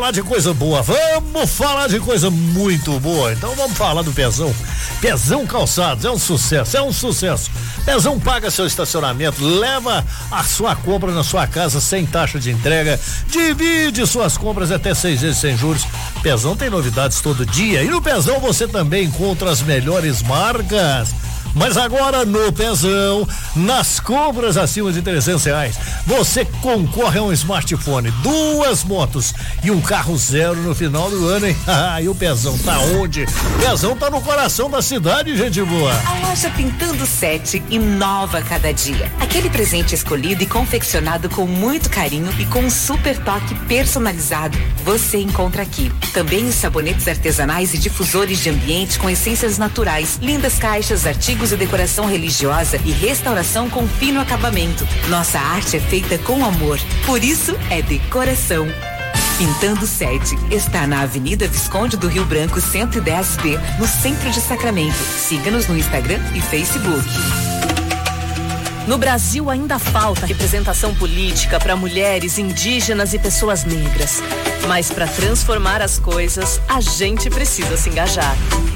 Falar de coisa boa, vamos falar de coisa muito boa. Então vamos falar do Pezão. Pezão Calçados, é um sucesso. Pezão paga seu estacionamento, leva a sua compra na sua casa sem taxa de entrega, divide suas compras até 6 vezes sem juros. Pezão tem novidades todo dia e no Pezão você também encontra as melhores marcas. Mas agora no Pezão, nas compras acima de R$300, você concorre a um smartphone, 2 motos e um carro zero no final do ano, hein? E o Pezão tá onde? Pezão tá no coração da cidade, gente boa. A loja Pintando 7 inova a cada dia. Aquele presente escolhido e confeccionado com muito carinho e com um super toque personalizado, você encontra aqui. Também os sabonetes artesanais e difusores de ambiente com essências naturais, lindas caixas, artigos e decoração religiosa e restauração com fino acabamento. Nossa arte é feita com amor, por isso é decoração. Pintando 7 está na Avenida Visconde do Rio Branco 110B, no centro de Sacramento. Siga-nos no Instagram e Facebook. No Brasil ainda falta representação política para mulheres, indígenas e pessoas negras. Mas para transformar as coisas, a gente precisa se engajar.